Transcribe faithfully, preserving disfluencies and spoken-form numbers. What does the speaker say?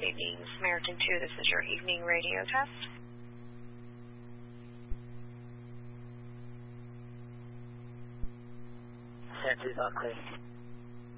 evening, Samaritan two. This is your evening radio test. Samaritan two, not clear.